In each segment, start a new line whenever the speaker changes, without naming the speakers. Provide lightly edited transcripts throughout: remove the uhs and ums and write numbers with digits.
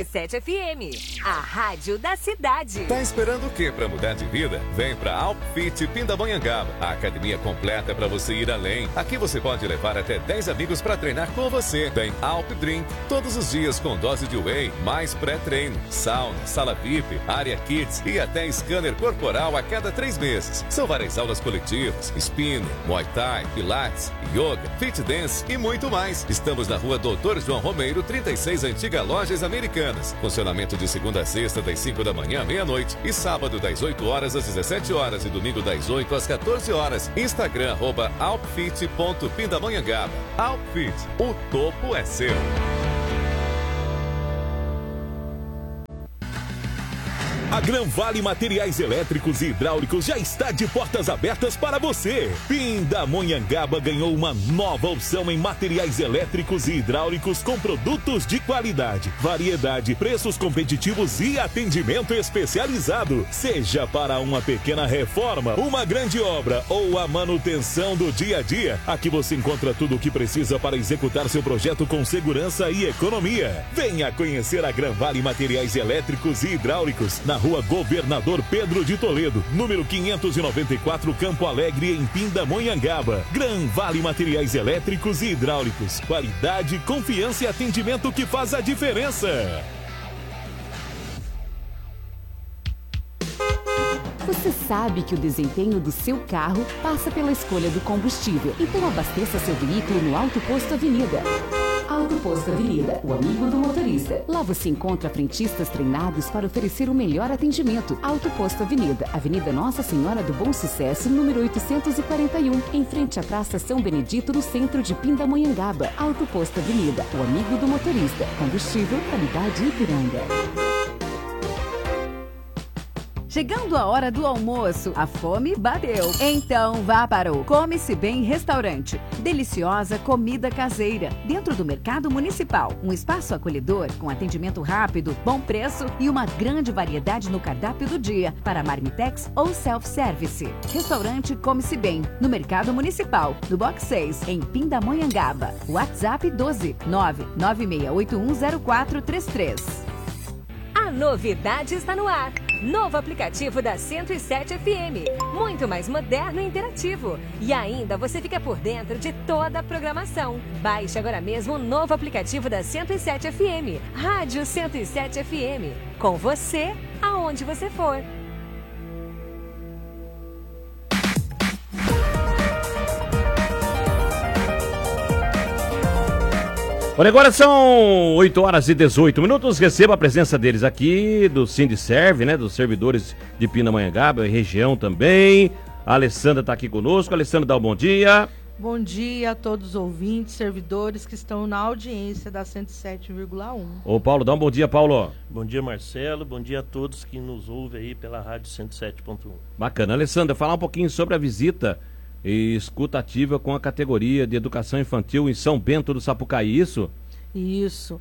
107 FM, a rádio da cidade.
Tá esperando o quê para mudar de vida? Vem pra Alpfit Pindamonhangaba, a academia completa para você ir além. Aqui você pode levar até 10 amigos para treinar com você. Tem Alp Drink todos os dias com dose de whey, mais pré-treino, sauna, sala VIP, área kids e até scanner corporal a cada 3 meses. São várias aulas coletivas, spinning, muay thai, pilates, yoga, fit dance e muito mais. Estamos na rua Doutor João Romeiro, 36, Antiga Lojas Americanas. Funcionamento de segunda a sexta, das 5 da manhã à meia-noite e sábado das 8 horas às 17 horas e domingo das 8 às 14 horas. Instagram, @alpfit.pindamonhangaba. Alpfit, o topo é seu.
A Gran Vale Materiais Elétricos e Hidráulicos já está de portas abertas para você. Pindamonhangaba ganhou uma nova opção em materiais elétricos e hidráulicos com produtos de qualidade, variedade, preços competitivos e atendimento especializado. Seja para uma pequena reforma, uma grande obra ou a manutenção do dia a dia, aqui você encontra tudo o que precisa para executar seu projeto com segurança e economia. Venha conhecer a Gran Vale Materiais Elétricos e Hidráulicos na Rua Governador Pedro de Toledo, número 594, Campo Alegre, em Pindamonhangaba. Gran Vale Materiais Elétricos e Hidráulicos. Qualidade, confiança e atendimento que faz a diferença.
Você sabe que o desempenho do seu carro passa pela escolha do combustível. Então abasteça seu veículo no Auto Posto Avenida. Auto Posto Avenida, o amigo do motorista. Lá você encontra frentistas treinados para oferecer o melhor atendimento. Auto Posto Avenida, Avenida Nossa Senhora do Bom Sucesso, número 841, em frente à Praça São Benedito, no centro de Pindamonhangaba. Auto Posto Avenida, o amigo do motorista. Combustível, qualidade Ipiranga.
Chegando a hora do almoço, a fome bateu. Então vá para o Come-se Bem Restaurante. Deliciosa comida caseira, dentro do Mercado Municipal. Um espaço acolhedor, com atendimento rápido, bom preço e uma grande variedade no cardápio do dia, para marmitex ou self-service. Restaurante Come-se Bem, no Mercado Municipal, no Box 6, em Pindamonhangaba. WhatsApp 12 996810433.
A novidade está no ar. Novo aplicativo da 107 FM. Muito mais moderno e interativo. E ainda você fica por dentro de toda a programação. Baixe agora mesmo o novo aplicativo da 107 FM. Rádio 107 FM. Com você, aonde você for.
Olha, agora são 8 horas e 18 minutos. Receba a presença deles aqui, do Sindiserve, né? Dos servidores de Pindamonhangaba e região também. A Alessandra está aqui conosco. Alessandra, dá um bom dia.
Bom dia a todos os ouvintes, servidores que estão na audiência da 107,1.
Ô Paulo, dá um bom dia, Paulo.
Bom dia, Marcelo. Bom dia a todos que nos ouvem aí pela rádio 107.1.
Bacana. Alessandra, falar um pouquinho sobre a visita e escuta ativa com a categoria de educação infantil em São Bento do Sapucaí, isso?
Isso,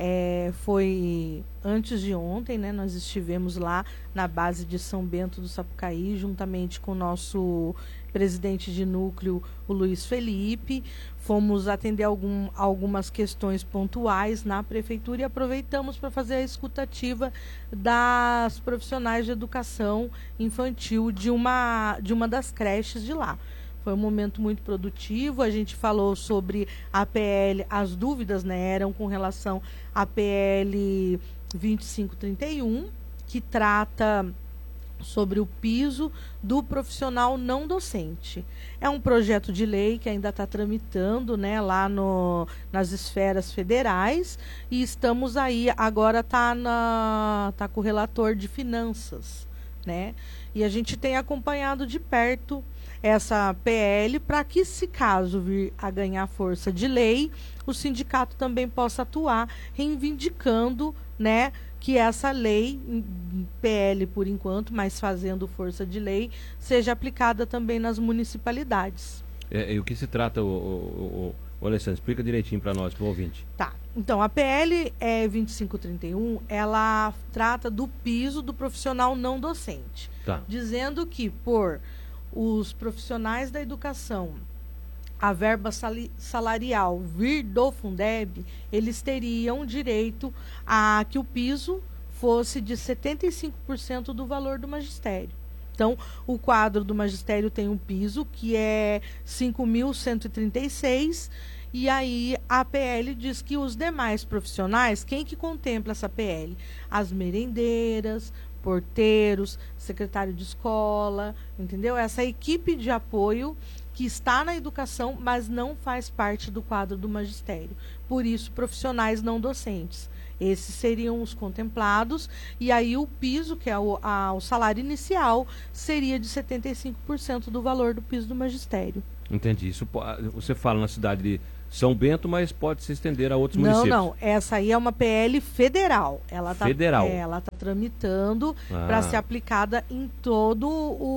foi antes de ontem, né? Nós estivemos lá na base de São Bento do Sapucaí, juntamente com o nosso presidente de núcleo, o Luiz Felipe. Fomos atender algumas questões pontuais na prefeitura e aproveitamos para fazer a escutativa das profissionais de educação infantil de uma das creches de lá. Foi um momento muito produtivo. A gente falou sobre a PL, as dúvidas, né, eram com relação à PL 2531, que trata sobre o piso do profissional não docente. É um projeto de lei que ainda está tramitando, né, lá nas esferas federais, e estamos aí, agora tá com o relator de finanças, né? E a gente tem acompanhado de perto essa PL para que, se caso vir a ganhar força de lei, o sindicato também possa atuar reivindicando, né, que essa lei, PL por enquanto, mas fazendo força de lei, seja aplicada também nas municipalidades.
E o que se trata, o Alessandro? Explica direitinho para nós, para o ouvinte.
Tá. Então, a PL 2531, ela trata do piso do profissional não docente.
Tá.
Dizendo que, por os profissionais da educação a verba salarial vir do Fundeb, eles teriam direito a que o piso fosse de 75% do valor do magistério. Então, o quadro do magistério tem um piso que é 5.136, e aí a PL diz que os demais profissionais, quem que contempla essa PL? As merendeiras, porteiros, secretário de escola, entendeu? Essa equipe de apoio que está na educação, mas não faz parte do quadro do magistério. Por isso, profissionais não docentes. Esses seriam os contemplados, e aí o piso, que é o salário inicial, seria de 75% do valor do piso do magistério.
Entendi. Isso você fala na cidade de São Bento, mas pode se estender a outros municípios.
Não. Essa aí é uma PL federal. Ela está tramitando para ser aplicada em todo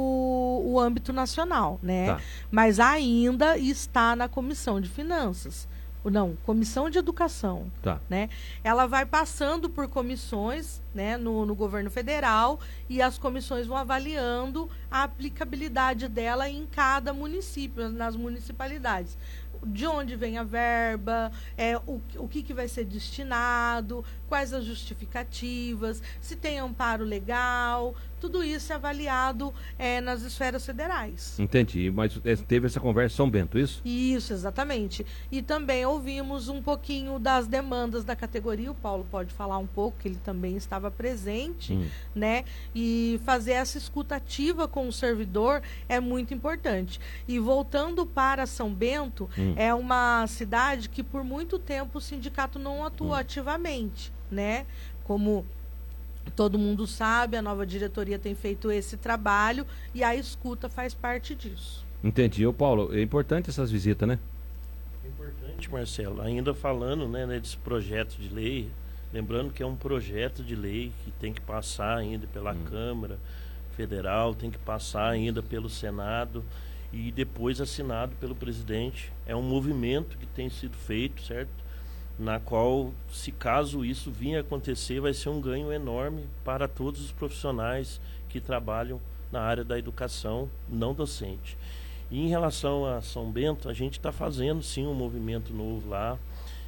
o âmbito nacional, né?
Tá.
Mas ainda está na Comissão de Finanças. Não, Comissão de Educação.
Tá.
Né? Ela vai passando por comissões, né, no governo federal, e as comissões vão avaliando a aplicabilidade dela em cada município, nas municipalidades. De onde vem a verba, o que vai ser destinado, quais as justificativas, se tem amparo legal, tudo isso é avaliado nas esferas federais.
Entendi, mas teve essa conversa em São Bento, isso?
Isso, exatamente. E também ouvimos um pouquinho das demandas da categoria, o Paulo pode falar um pouco, que ele também estava presente, né? E fazer essa escuta ativa com o servidor é muito importante. E voltando para São Bento, é uma cidade que por muito tempo o sindicato não atua ativamente, né? Como todo mundo sabe, a nova diretoria tem feito esse trabalho e a escuta faz parte disso.
Entendi. Ô Paulo, é importante essas visitas, né?
É importante, Marcelo. Ainda falando, né, desse projeto de lei, lembrando que é um projeto de lei que tem que passar ainda pela Câmara Federal, tem que passar ainda pelo Senado e depois assinado pelo presidente. É um movimento que tem sido feito, certo? Na qual, se caso isso vir a acontecer, vai ser um ganho enorme para todos os profissionais que trabalham na área da educação não docente. E em relação a São Bento, a gente está fazendo sim um movimento novo lá.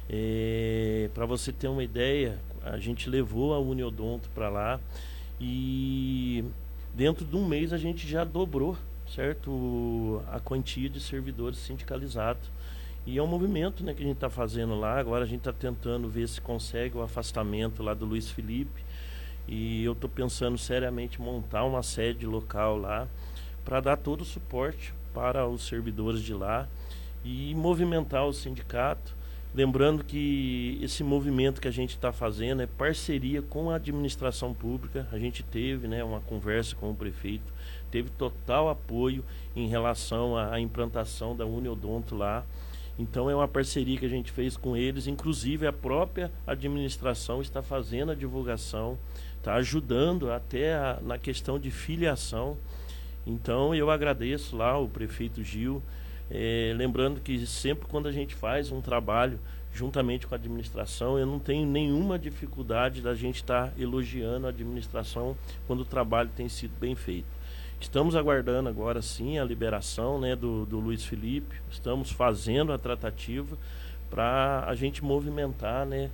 Para você ter uma ideia, a gente levou a Uniodonto para lá e dentro de um mês a gente já dobrou, certo, a quantia de servidores sindicalizados. E é um movimento, né, que a gente está fazendo lá. Agora a gente está tentando ver se consegue o afastamento lá do Luiz Felipe. E eu estou pensando seriamente em montar uma sede local lá para dar todo o suporte para os servidores de lá e movimentar o sindicato. Lembrando que esse movimento que a gente está fazendo é parceria com a administração pública. A gente teve, né, uma conversa com o prefeito, teve total apoio em relação à implantação da Uniodonto lá. Então é uma parceria que a gente fez com eles, inclusive a própria administração está fazendo a divulgação, está ajudando até na questão de filiação. Então eu agradeço lá o prefeito Gil, lembrando que sempre quando a gente faz um trabalho juntamente com a administração, eu não tenho nenhuma dificuldade da gente estar elogiando a administração quando o trabalho tem sido bem feito. Estamos aguardando agora sim a liberação, né, do Luiz Felipe. Estamos fazendo a tratativa para a gente movimentar, né,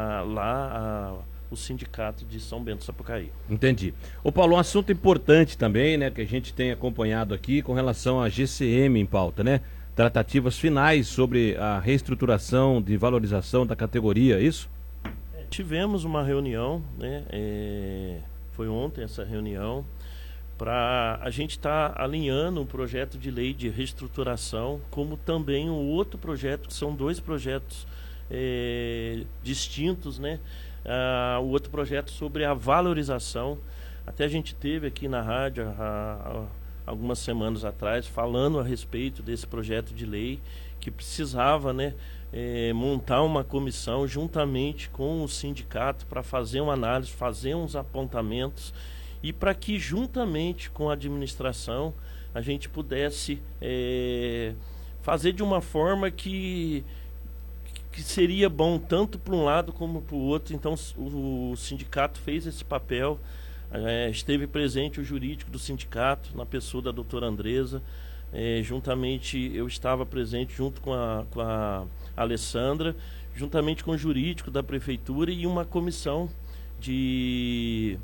o sindicato de São Bento do Sapucaí.
Entendi. Ô Paulo, um assunto importante também, né, que a gente tem acompanhado aqui com relação à GCM em pauta, né? Tratativas finais sobre a reestruturação de valorização da categoria, é isso?
Tivemos uma reunião, né? Foi ontem essa reunião, para a gente estar alinhando um projeto de lei de reestruturação, como também um outro projeto, que são dois projetos distintos, né? O outro projeto sobre a valorização. Até a gente teve aqui na rádio algumas semanas atrás falando a respeito desse projeto de lei que precisava, né, montar uma comissão juntamente com o sindicato para fazer uma análise, fazer uns apontamentos e para que juntamente com a administração a gente pudesse fazer de uma forma que seria bom tanto para um lado como para o outro. Então o sindicato fez esse papel, esteve presente o jurídico do sindicato, na pessoa da doutora Andresa, juntamente, eu estava presente junto com a Alessandra, juntamente com o jurídico da prefeitura e uma comissão de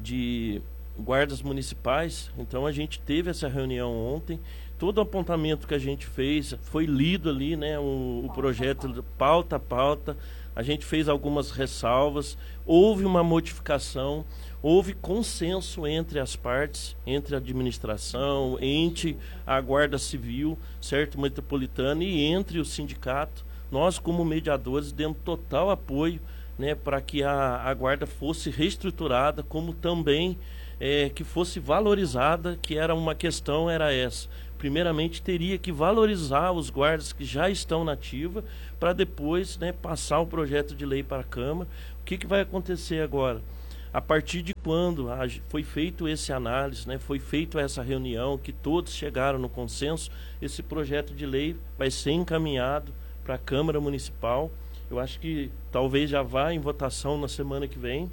guardas municipais. Então a gente teve essa reunião ontem. Todo o apontamento que a gente fez foi lido ali, né? O projeto pauta a pauta. A gente fez algumas ressalvas, houve uma modificação, houve consenso entre as partes, entre a administração, entre a Guarda Civil, certo, metropolitana, e entre o sindicato. Nós, como mediadores, demos total apoio, né, para que a Guarda fosse reestruturada, como também que fosse valorizada, que era uma questão, era essa. Primeiramente, teria que valorizar os guardas que já estão na ativa, para depois, né, passar o projeto de lei para a Câmara. O que vai acontecer agora? A partir de quando foi feito esse análise, né, foi feita essa reunião, que todos chegaram no consenso, esse projeto de lei vai ser encaminhado para a Câmara Municipal. Eu acho que talvez já vá em votação na semana que vem.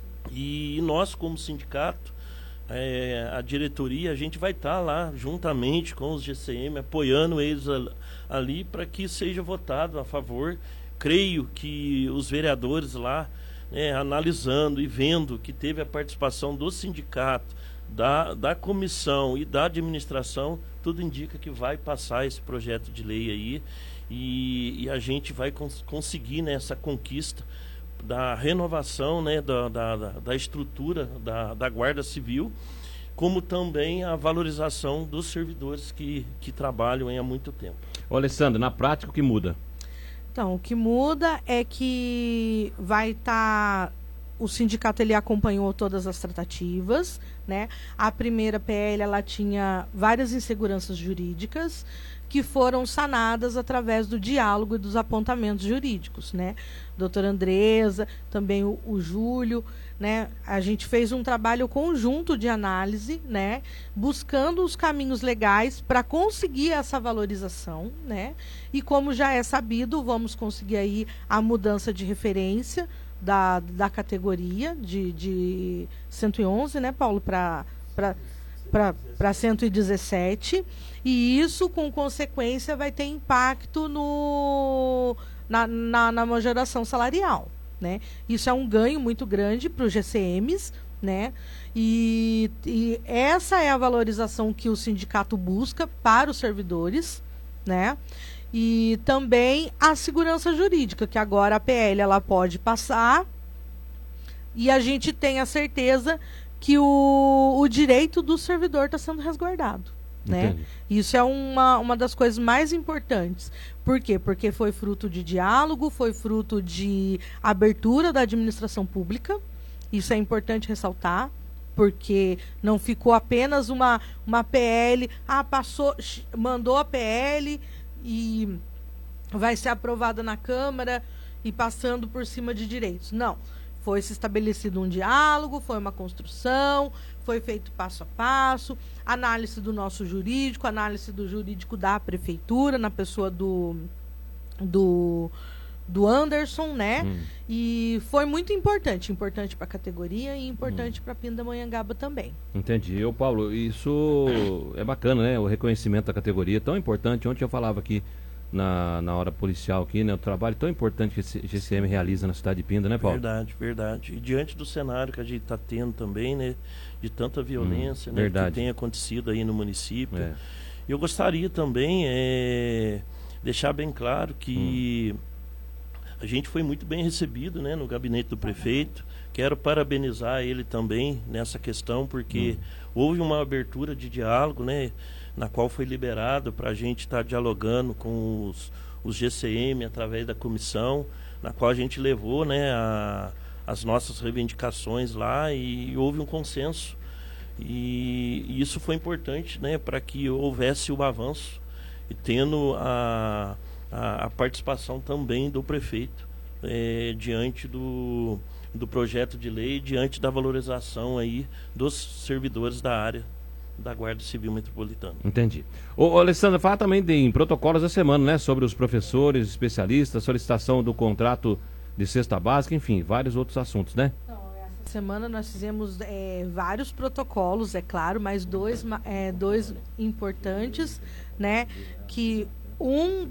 E nós, como sindicato, a diretoria, a gente vai estar lá juntamente com os GCM, apoiando eles ali para que seja votado a favor. Creio que os vereadores lá, né, analisando e vendo que teve a participação do sindicato, da comissão e da administração, tudo indica que vai passar esse projeto de lei aí, e a gente vai conseguir, né, essa conquista da renovação, né, da estrutura da Guarda Civil, como também a valorização dos servidores que trabalham há muito tempo.
Ô, Alessandra, na prática o que muda?
Então, o que muda é que vai estar... O sindicato, ele acompanhou todas as tratativas, né? A primeira PL, ela tinha várias inseguranças jurídicas que foram sanadas através do diálogo e dos apontamentos jurídicos, né? Doutora Andresa, também o Júlio, né? A gente fez um trabalho conjunto de análise, né? Buscando os caminhos legais para conseguir essa valorização, né? E como já é sabido, vamos conseguir aí a mudança de referência da categoria de 111, né, Paulo, para 117, e isso, com consequência, vai ter impacto na majoração salarial, né? Isso é um ganho muito grande para os GCMs, né? E essa é a valorização que o sindicato busca para os servidores, né? E também a segurança jurídica, que agora a PL ela pode passar e a gente tem a certeza que o direito do servidor está sendo resguardado, né? Isso é uma das coisas mais importantes. Por quê? Porque foi fruto de diálogo, foi fruto de abertura da administração pública. Isso é importante ressaltar, porque não ficou apenas uma PL, mandou a PL e vai ser aprovada na Câmara e passando por cima de direitos. Não. Foi se estabelecido um diálogo, foi uma construção, foi feito passo a passo, análise do nosso jurídico, análise do jurídico da prefeitura, na pessoa do Anderson, né? E foi muito importante para a categoria e importante para Pindamonhangaba também.
Entendi. Paulo, isso é bacana, né? O reconhecimento da categoria, tão importante. Ontem eu falava aqui na hora policial aqui, né? O trabalho tão importante que esse GCM realiza na cidade de Pinda, né, Paulo?
Verdade. E diante do cenário que a gente está tendo também, né? De tanta violência, né? Que tem acontecido aí no município. Eu gostaria também deixar bem claro que a gente foi muito bem recebido, né, no gabinete do prefeito. Quero parabenizar ele também nessa questão, porque houve uma abertura de diálogo, né, na qual foi liberado para a gente estar dialogando com os GCM através da comissão, na qual a gente levou, né, as nossas reivindicações lá, e houve um consenso. E isso foi importante, né, para que houvesse o avanço, e tendo a participação também do prefeito diante do projeto de lei, diante da valorização aí dos servidores da área da Guarda Civil Metropolitana.
Entendi. Ô, Alessandra, fala também em protocolos da semana, né? Sobre os professores, especialistas, solicitação do contrato de cesta básica, enfim, vários outros assuntos, né?
Então, essa Semana nós fizemos vários protocolos, é claro, mas dois importantes, né? Que um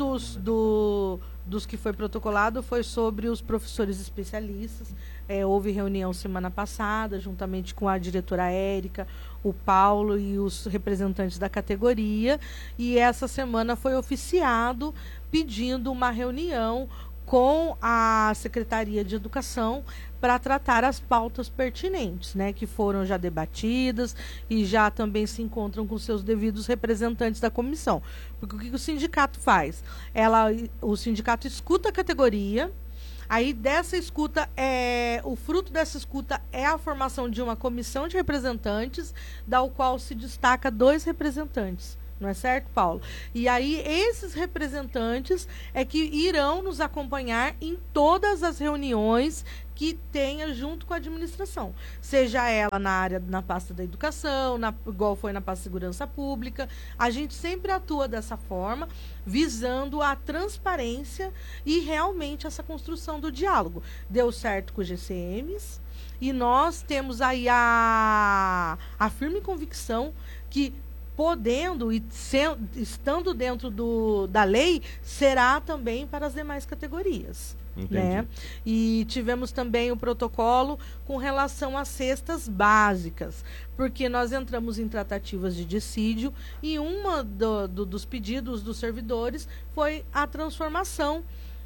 dos que foi protocolado foi sobre os professores especialistas. Houve reunião semana passada, juntamente com a diretora Érica, o Paulo e os representantes da categoria, e essa semana foi oficiado pedindo uma reunião com a Secretaria de Educação para tratar as pautas pertinentes, né, que foram já debatidas e já também se encontram com seus devidos representantes da comissão. Porque o que o sindicato faz? O sindicato escuta a categoria, aí dessa escuta, o fruto dessa escuta é a formação de uma comissão de representantes, da qual se destaca 2 representantes. Não é certo, Paulo? E aí, esses representantes é que irão nos acompanhar em todas as reuniões que tenha junto com a administração. Seja ela na pasta da educação, igual foi na pasta de segurança pública. A gente sempre atua dessa forma, visando a transparência e realmente essa construção do diálogo. Deu certo com os GCMs e nós temos aí a firme convicção que podendo e estando dentro da lei, será também para as demais categorias. Né? E tivemos também o protocolo com relação às cestas básicas, porque nós entramos em tratativas de dissídio e uma dos pedidos dos servidores foi a transformação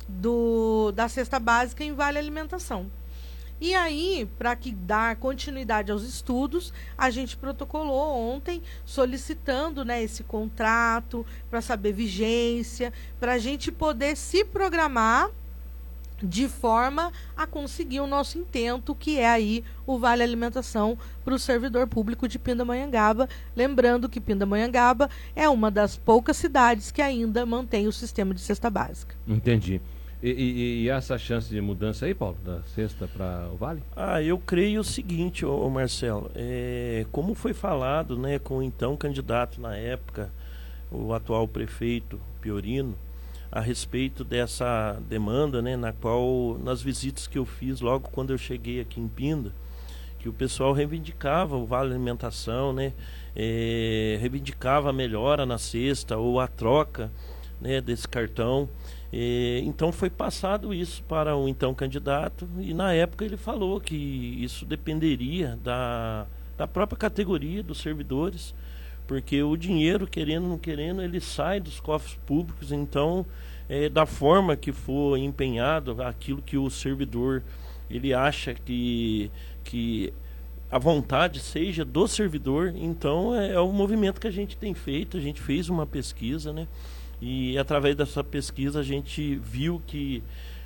da cesta básica em vale alimentação. E aí, para dar continuidade aos estudos, a gente protocolou ontem solicitando, né, esse contrato para saber vigência, para a gente poder se programar de forma a conseguir o nosso intento, que é aí o Vale Alimentação para o servidor público de Pindamonhangaba. Lembrando que Pindamonhangaba é uma das poucas cidades que ainda mantém o sistema de cesta básica.
Entendi. E essa chance de mudança aí, Paulo, da cesta para o Vale?
Eu creio o seguinte, Marcelo, como foi falado, né, com o então candidato na época, o atual prefeito Piorino, a respeito dessa demanda, né, na qual, nas visitas que eu fiz logo quando eu cheguei aqui em Pinda, que o pessoal reivindicava o Vale Alimentação, né, reivindicava a melhora na cesta ou a troca, né, desse cartão. Então foi passado isso para o então candidato e na época ele falou que isso dependeria da própria categoria dos servidores, porque o dinheiro, querendo ou não querendo, ele sai dos cofres públicos. Então da forma que for empenhado aquilo que o servidor ele acha que a vontade seja do servidor, então é o movimento que a gente tem feito. A gente fez uma pesquisa, né? E através dessa pesquisa a gente viu que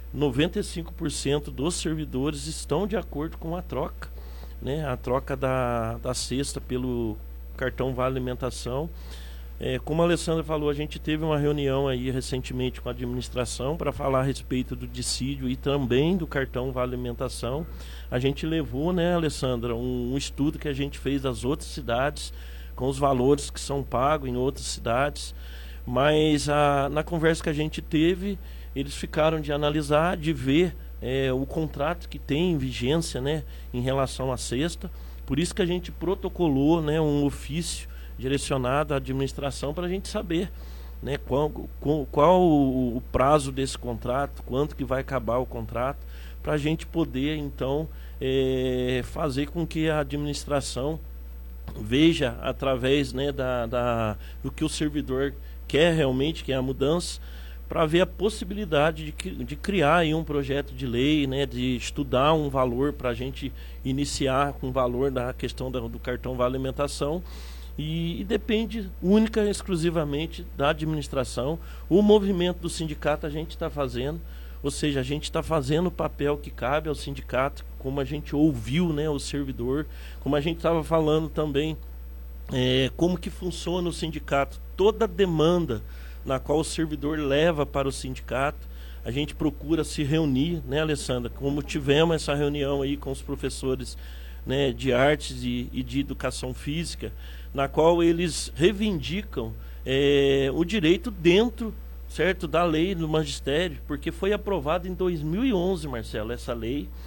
95% dos servidores estão de acordo com a troca, né? A troca da cesta pelo cartão Vale Alimentação. Como a Alessandra falou, a gente teve uma reunião aí recentemente com a administração para falar a respeito do dissídio e também do cartão Vale Alimentação. A gente levou, né, Alessandra, um estudo que a gente fez das outras cidades, com os valores que são pagos em outras cidades. Mas na conversa que a gente teve, eles ficaram de analisar, de ver o contrato que tem em vigência, né, em relação à cesta. Por isso que a gente protocolou, né, um ofício direcionado à administração para a gente saber, né, qual o prazo desse contrato, quanto que vai acabar o contrato, para a gente poder, então, fazer com que a administração veja através, né, do que o servidor quer realmente, que é a mudança, para ver a possibilidade de criar aí um projeto de lei, né, de estudar um valor para a gente iniciar com o valor da questão do cartão Vale Alimentação, e depende única e exclusivamente da administração. O movimento do sindicato a gente está fazendo, ou seja, a gente está fazendo o papel que cabe ao sindicato, como a gente ouviu, né, o servidor, como a gente estava falando também, como que funciona o sindicato. Toda demanda na qual o servidor leva para o sindicato, a gente procura se reunir, né, Alessandra? Como tivemos essa reunião aí com os professores, né, de artes e de educação física, na qual eles reivindicam o direito dentro, certo, da lei do magistério, porque foi aprovada em 2011, Marcelo, essa lei.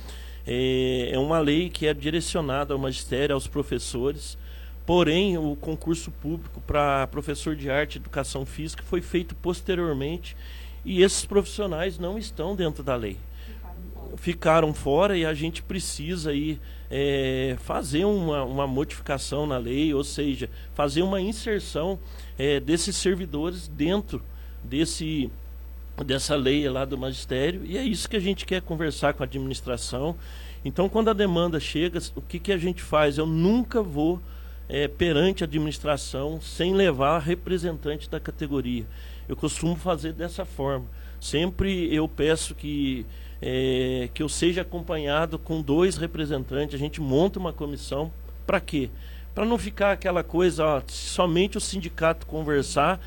é uma lei que é direcionada ao magistério, aos professores. Porém, o concurso público para professor de arte e educação física foi feito posteriormente e esses profissionais não estão dentro da lei. Ficaram fora e a gente precisa aí, fazer uma modificação na lei, ou seja, fazer uma inserção desses servidores dentro dessa lei lá do magistério, e é isso que a gente quer conversar com a administração. Então, quando a demanda chega, o que a gente faz? Eu nunca vou perante a administração sem levar representante da categoria. Eu costumo fazer dessa forma. Sempre eu peço que eu seja acompanhado com 2 representantes, a gente monta uma comissão. Para quê? Para não ficar aquela coisa, somente o sindicato conversar,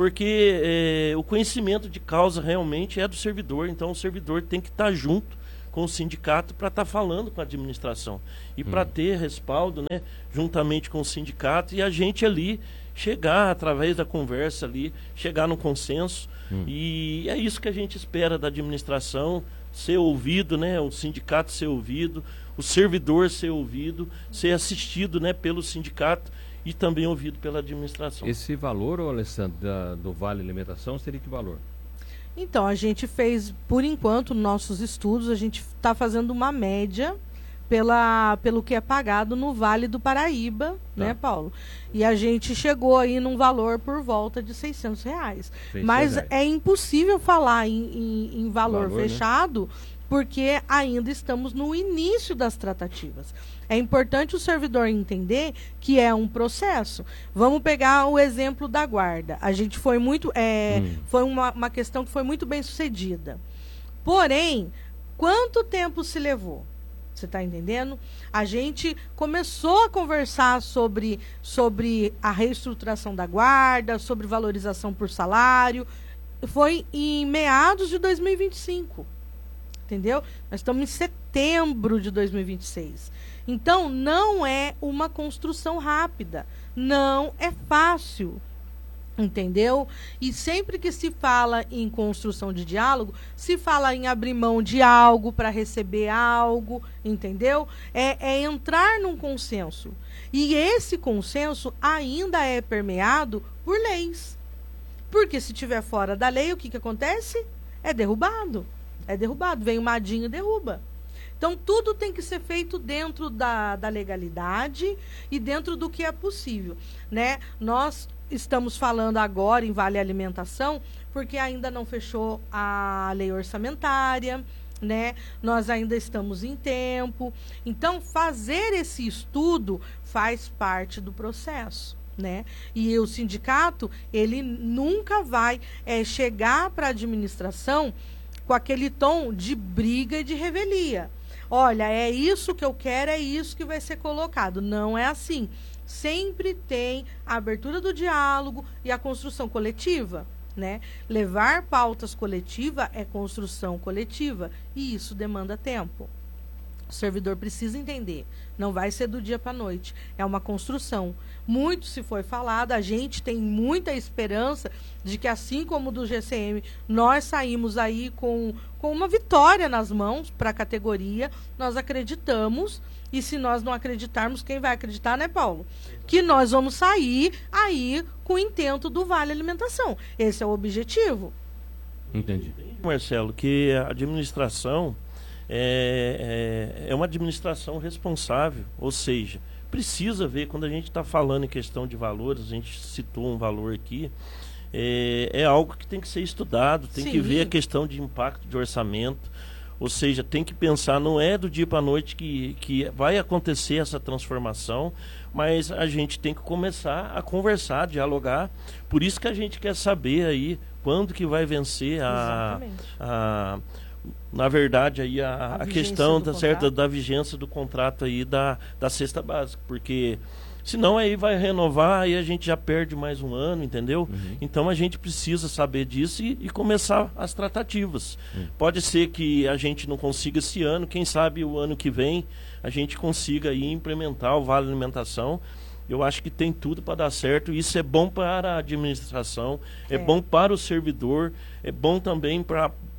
porque o conhecimento de causa realmente é do servidor, então o servidor tem que estar junto com o sindicato para estar falando com a administração e para ter respaldo, né, juntamente com o sindicato, e a gente ali chegar, através da conversa ali, chegar no consenso. E é isso que a gente espera da administração, ser ouvido, né, o sindicato ser ouvido, o servidor ser ouvido, ser assistido, né, pelo sindicato e também ouvido pela administração.
Esse valor, Alessandro, do Vale Alimentação, seria que valor?
Então, a gente fez, por enquanto, nossos estudos, a gente está fazendo uma média pelo que é pagado no Vale do Paraíba, né, Paulo? E a gente chegou aí num valor por volta de R$600. Mas é impossível falar em valor fechado, né? Porque ainda estamos no início das tratativas. É importante o servidor entender que é um processo. Vamos pegar o exemplo da guarda. A gente foi muito... Foi uma questão que foi muito bem sucedida. Porém, quanto tempo se levou? Você está entendendo? A gente começou a conversar sobre a reestruturação da guarda, sobre valorização por salário. Foi em meados de 2025. Entendeu? Nós estamos em setembro de 2026. Então, não é uma construção rápida. Não é fácil. Entendeu? E sempre que se fala em construção de diálogo, se fala em abrir mão de algo para receber algo, entendeu? É entrar num consenso. E esse consenso ainda é permeado por leis. Porque se estiver fora da lei, o que acontece? É derrubado. É derrubado. Vem o Madinho e derruba. Então, tudo tem que ser feito dentro da legalidade e dentro do que é possível, né? Nós estamos falando agora em Vale Alimentação porque ainda não fechou a lei orçamentária, né? Nós ainda estamos em tempo. Então, fazer esse estudo faz parte do processo, né? E o sindicato, ele nunca vai chegar para a administração com aquele tom de briga e de revelia. Olha, é isso que eu quero, é isso que vai ser colocado. Não é assim. Sempre tem a abertura do diálogo e a construção coletiva, né? Levar pautas coletivas é construção coletiva e isso demanda tempo. O servidor precisa entender. Não vai ser do dia para a noite. É uma construção. Muito se foi falado, a gente tem muita esperança de que, assim como do GCM, nós saímos aí com uma vitória nas mãos para a categoria. Nós acreditamos, e se nós não acreditarmos, quem vai acreditar, né, Paulo? Que nós vamos sair aí com o intento do Vale Alimentação. Esse é o objetivo.
Entendi.
Marcelo, que a administração é uma administração responsável, ou seja, precisa ver, quando a gente está falando em questão de valores, a gente citou um valor aqui, é algo que tem que ser estudado, tem que ver a questão de impacto de orçamento, ou seja, tem que pensar, não é do dia para a noite que vai acontecer essa transformação, mas a gente tem que começar a conversar, dialogar, por isso que a gente quer saber aí quando que vai vencer na verdade aí a questão da vigência do contrato aí da cesta básica, porque senão aí vai renovar e a gente já perde mais um ano, entendeu? Então a gente precisa saber disso e começar as tratativas. Pode ser que a gente não consiga esse ano, quem sabe o ano que vem a gente consiga aí implementar o Vale Alimentação. Eu acho que tem tudo para dar certo. Isso é bom para a administração, é bom para o servidor, é bom também para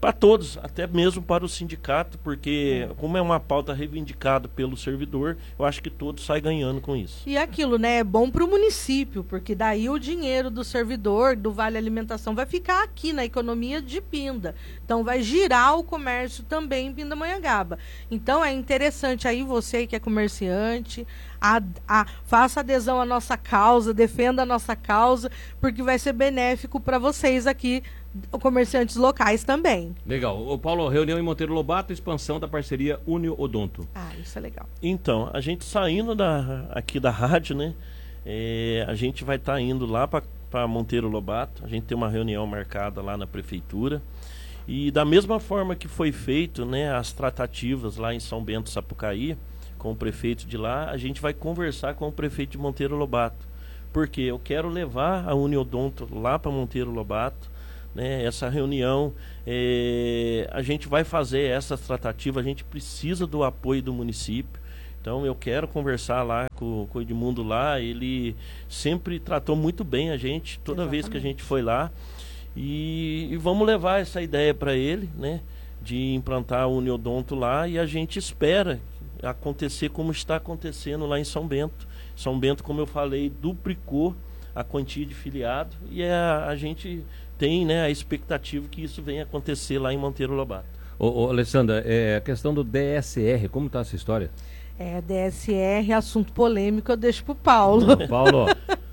para todos, até mesmo para o sindicato, porque como é uma pauta reivindicada pelo servidor, eu acho que todos saem ganhando com isso.
E aquilo, né, é bom para o município, porque daí o dinheiro do servidor, do Vale Alimentação, vai ficar aqui na economia de Pinda. Então vai girar o comércio também em Pindamonhangaba. Então é interessante aí você que é comerciante, faça adesão à nossa causa, defenda a nossa causa, porque vai ser benéfico para vocês aqui, comerciantes locais também.
Legal. O Paulo, reunião em Monteiro Lobato, expansão da parceria Unio Odonto.
Isso é legal.
Então, a gente saindo aqui da rádio, né? A gente vai estar indo lá para Monteiro Lobato. A gente tem uma reunião marcada lá na prefeitura. E da mesma forma que foi feito, né, as tratativas lá em São Bento, Sapucaí, com o prefeito de lá, a gente vai conversar com o prefeito de Monteiro Lobato. Porque eu quero levar a Unio Odonto lá para Monteiro Lobato. Né, essa reunião, a gente vai fazer essas tratativas, a gente precisa do apoio do município. Então eu quero conversar lá com o Edmundo lá, ele sempre tratou muito bem a gente, toda vez que a gente foi lá. E vamos levar essa ideia para ele, né, de implantar a Unio Odonto lá, e a gente espera acontecer como está acontecendo lá em São Bento. São Bento, como eu falei, duplicou a quantia de filiado, e a gente tem, né, a expectativa que isso venha acontecer lá em Monteiro Lobato.
Alessandra, a questão do DSR, como está essa história?
DSR, assunto polêmico, eu deixo pro Paulo.
Paulo.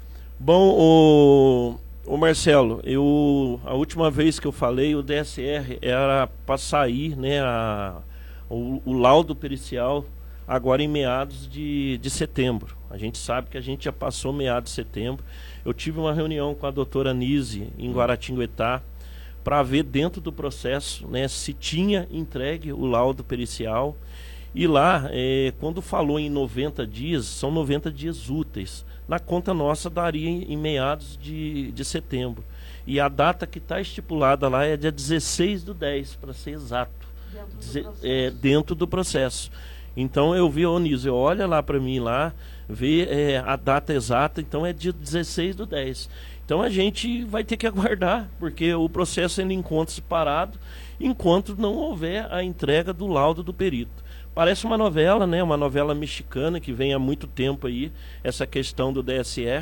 Bom, o Marcelo, a última vez que eu falei, o DSR era para sair, né, o laudo pericial agora em meados de setembro. A gente sabe que a gente já passou meados de setembro. Eu tive uma reunião com a doutora Nise em Guaratinguetá para ver dentro do processo, né, se tinha entregue o laudo pericial. E lá, quando falou em 90 dias, são 90 dias úteis. Na conta nossa daria em meados de setembro. E a data que está estipulada lá é dia 16/10, para ser exato. Dentro do processo. Então eu vi, Nise, olha lá para mim lá, vê a data exata, então é dia 16/10. Então a gente vai ter que aguardar, porque o processo ele encontra-se parado enquanto não houver a entrega do laudo do perito. Parece uma novela, né? Uma novela mexicana que vem há muito tempo aí, essa questão do DSR.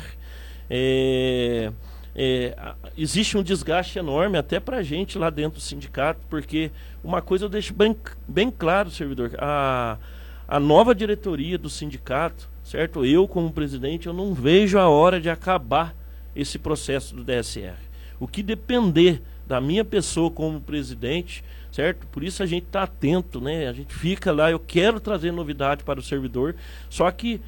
Existe um desgaste enorme até para a gente lá dentro do sindicato, porque uma coisa eu deixo bem claro, servidor, a nova diretoria do sindicato, certo? Eu, como presidente, eu não vejo a hora de acabar esse processo do DSR. O que depender da minha pessoa como presidente, certo? Por isso a gente está atento, né? A gente fica lá, eu quero trazer novidade para o servidor, só que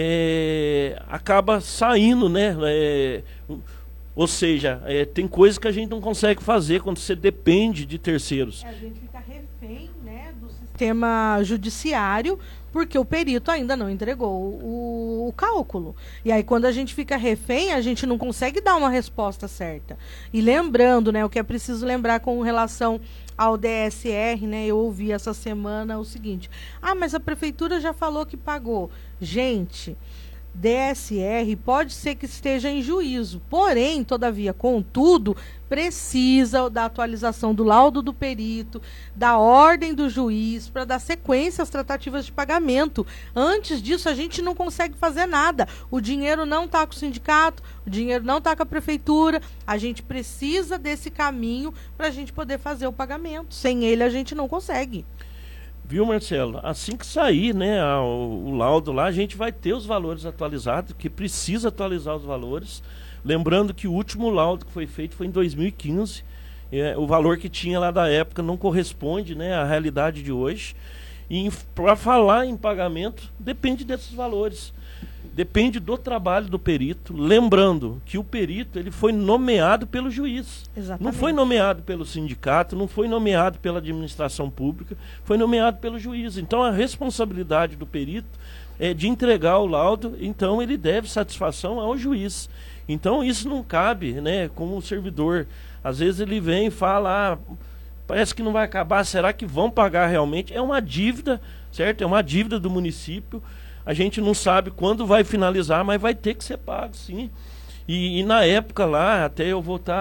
acaba saindo, né? Ou seja, tem coisas que a gente não consegue fazer quando você depende de terceiros.
A gente fica refém, né, do sistema judiciário, porque o perito ainda não entregou o cálculo. E aí, quando a gente fica refém, a gente não consegue dar uma resposta certa. E lembrando, né, o que é preciso lembrar com relação ao DSR, né, eu ouvi essa semana o seguinte: mas a prefeitura já falou que pagou. Gente, DSR pode ser que esteja em juízo, porém, todavia, contudo, precisa da atualização do laudo do perito, da ordem do juiz, para dar sequência às tratativas de pagamento. Antes disso, a gente não consegue fazer nada. O dinheiro não está com o sindicato, o dinheiro não está com a prefeitura. A gente precisa desse caminho para a gente poder fazer o pagamento. Sem ele, a gente não consegue.
Viu, Marcelo? Assim que sair, né, o laudo lá, a gente vai ter os valores atualizados, que precisa atualizar os valores. Lembrando que o último laudo que foi feito foi em 2015. O valor que tinha lá da época não corresponde, né, à realidade de hoje. E para falar em pagamento, depende desses valores. Depende do trabalho do perito. Lembrando que o perito ele foi nomeado pelo juiz.
Exatamente.
Não foi nomeado pelo sindicato, não foi nomeado pela administração pública, foi nomeado pelo juiz. Então a responsabilidade do perito é de entregar o laudo, então ele deve satisfação ao juiz. Então isso não cabe, né, como o servidor. Às vezes ele vem e fala, parece que não vai acabar, será que vão pagar realmente? É uma dívida, certo? É uma dívida do município. A gente não sabe quando vai finalizar, mas vai ter que ser pago, sim. E na época lá, até eu vou estar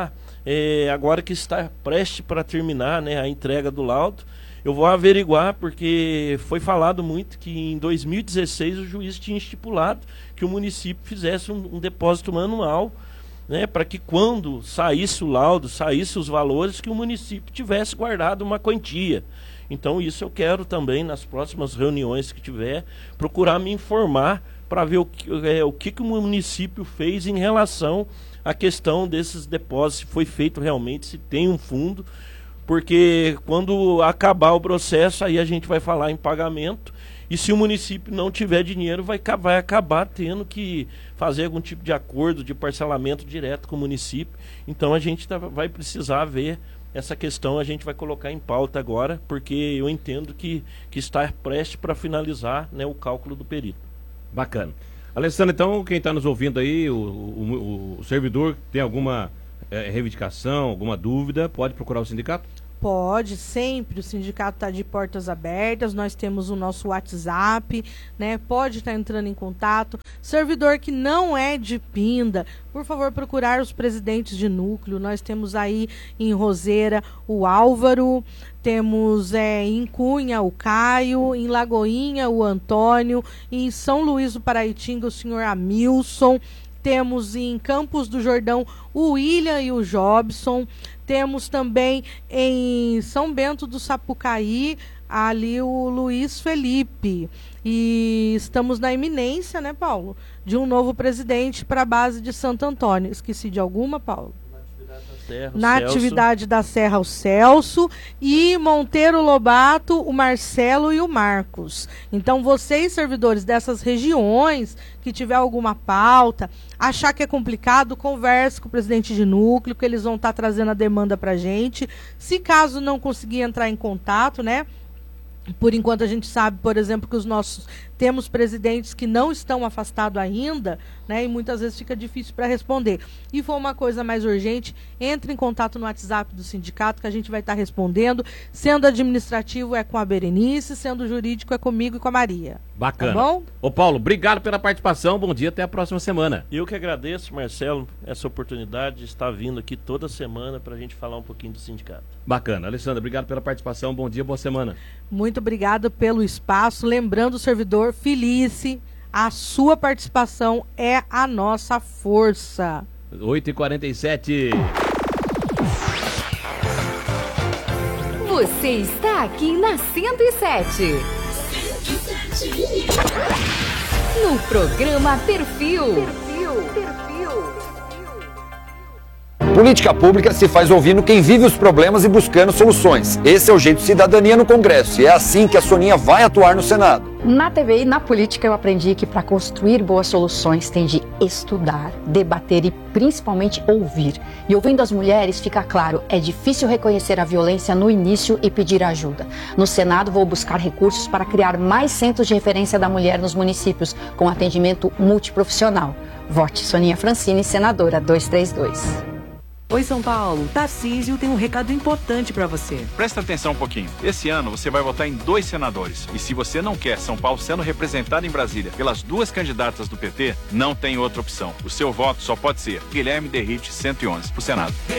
agora que está prestes para terminar, né, a entrega do laudo, eu vou averiguar, porque foi falado muito que em 2016 o juiz tinha estipulado que o município fizesse um depósito manual, né, para que quando saísse o laudo, saísse os valores, que o município tivesse guardado uma quantia. Então isso eu quero também, nas próximas reuniões que tiver, procurar me informar para ver o que o município fez em relação à questão desses depósitos, se foi feito realmente, se tem um fundo, porque quando acabar o processo, aí a gente vai falar em pagamento, e se o município não tiver dinheiro, vai acabar tendo que fazer algum tipo de acordo de parcelamento direto com o município. Então a gente vai precisar ver essa questão, a gente vai colocar em pauta agora, porque eu entendo que está prestes para finalizar, né, o cálculo do perito.
Bacana. Alessandra, então, quem está nos ouvindo aí, o servidor tem alguma reivindicação, alguma dúvida, pode procurar o sindicato?
Pode, sempre. O sindicato está de portas abertas, nós temos o nosso WhatsApp, né? Pode estar entrando em contato. Servidor que não é de Pinda, por favor, procurar os presidentes de núcleo. Nós temos aí em Roseira o Álvaro, temos em Cunha o Caio, em Lagoinha o Antônio, em São Luís do Paraitinga o senhor Amilson, temos em Campos do Jordão o William e o Jobson, temos também em São Bento do Sapucaí ali o Luiz Felipe. E estamos na iminência, né, Paulo, de um novo presidente para a base de Santo Antônio. Esqueci de alguma, Paulo? Na atividade da Serra, o Celso, e Monteiro Lobato, o Marcelo e o Marcos. Então, vocês, servidores dessas regiões, que tiver alguma pauta, achar que é complicado, converse com o presidente de núcleo, que eles vão estar trazendo a demanda para a gente. Se caso não conseguir entrar em contato, né? Por enquanto a gente sabe, por exemplo, que temos presidentes que não estão afastados ainda, né? E muitas vezes fica difícil para responder. E for uma coisa mais urgente, entre em contato no WhatsApp do sindicato, que a gente vai estar respondendo. Sendo administrativo é com a Berenice, sendo jurídico é comigo e com a Maria.
Bacana.
Tá bom?
Ô Paulo, obrigado pela participação, bom dia, até a próxima semana.
Eu que agradeço, Marcelo, essa oportunidade de estar vindo aqui toda semana para a gente falar um pouquinho do sindicato.
Bacana. Alessandra, obrigado pela participação, bom dia, boa semana.
Muito obrigado pelo espaço. Lembrando o servidor, Felice, a sua participação é a nossa força.
8h47.
Você está aqui na 107. No programa Perfil.
Política pública se faz ouvindo quem vive os problemas e buscando soluções. Esse é o jeito cidadania no Congresso e é assim que a Soninha vai atuar no Senado.
Na TV e na política eu aprendi que para construir boas soluções tem de estudar, debater e principalmente ouvir. E ouvindo as mulheres fica claro, é difícil reconhecer a violência no início e pedir ajuda. No Senado vou buscar recursos para criar mais centros de referência da mulher nos municípios, com atendimento multiprofissional. Vote Soninha Francini, senadora 232.
Oi, São Paulo. Tarcísio tem um recado importante para você.
Presta atenção um pouquinho. Esse ano você vai votar em 2 senadores. E se você não quer São Paulo sendo representado em Brasília pelas 2 candidatas do PT, não tem outra opção. O seu voto só pode ser Guilherme Derrite 111 para o Senado.